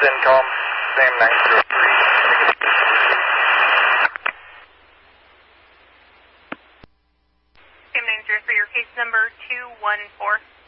CENTCOM, SAM 903. SAM 903, your case number 214.